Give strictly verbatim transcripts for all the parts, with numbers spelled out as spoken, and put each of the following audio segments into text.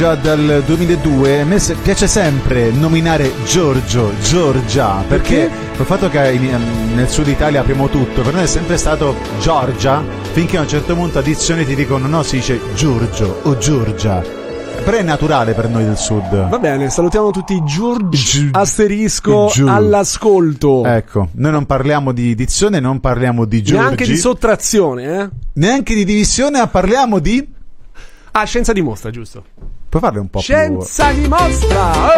Già dal duemiladue a me piace sempre nominare Giorgio, Giorgia, perché col fatto che nel sud Italia apriamo tutto, per noi è sempre stato Giorgia, finché a un certo punto a dizione ti dicono no, si dice Giorgio o Giorgia. Però è naturale per noi del sud. Va bene, salutiamo tutti i Giorgi, asterisco Giu. all'ascolto. Ecco, noi non parliamo di dizione, non parliamo di Giorgi. Neanche di sottrazione, eh? Neanche di divisione, ma parliamo di... Ah, scienza dimostra, giusto? Puoi farle un po' Scienza più... dimostra!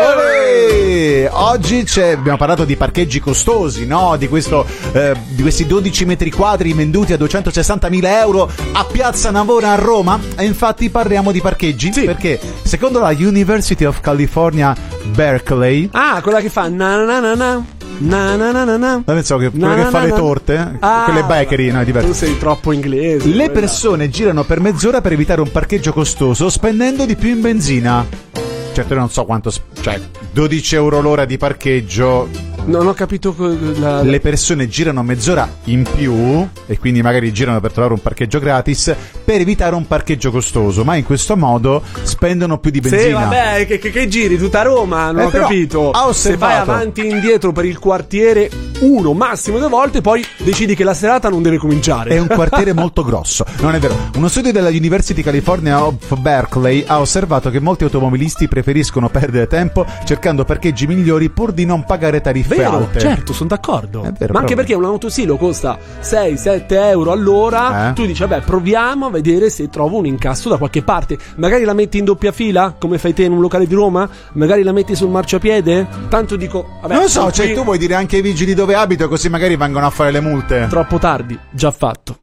Olè! Oggi c'è, abbiamo parlato di parcheggi costosi, no? Di questo eh, di questi dodici metri quadri venduti a duecentosessantamila euro a Piazza Navona a Roma. E infatti parliamo di parcheggi, sì, perché secondo la University of California Berkeley... Ah, quella che fa na na na na na na na na na. Pensavo che quella che fa le torte, ah, quelle bakery, no, è diverso. Tu sei troppo inglese. Le persone girano per mezz'ora per evitare un parcheggio costoso spendendo di più in benzina. Certo, io non so quanto, cioè dodici euro l'ora di parcheggio. Non ho capito la... Le persone girano mezz'ora in più e quindi magari girano per trovare un parcheggio gratis per evitare un parcheggio costoso, ma in questo modo spendono più di benzina. Sì, vabbè, che, che, che giri tutta Roma, non eh, ho capito. Se vai avanti e indietro per il quartiere uno, massimo due volte, poi decidi che la serata non deve cominciare. È un quartiere molto grosso. Non è vero. Uno studio della University California of Berkeley ha osservato che molti automobilisti preferiscono perdere tempo cercando parcheggi migliori pur di non pagare tariffe Vero, alte. certo, sono d'accordo. Vero, ma anche proprio. Perché un autosilo costa sei sette euro all'ora, eh? Tu dici vabbè, proviamo a vedere se trovo un incasso da qualche parte. Magari la metti in doppia fila, come fai te in un locale di Roma? Magari la metti sul marciapiede? Tanto dico, vabbè, non lo so, cioè qui... tu vuoi dire anche ai vigili dove abito, così magari vengono a fare le multe. Troppo tardi, già fatto.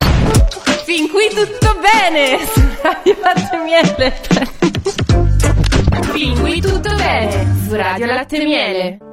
Fin qui tutto bene su Radio Latte Miele. Fin qui tutto bene su Radio Latte Miele.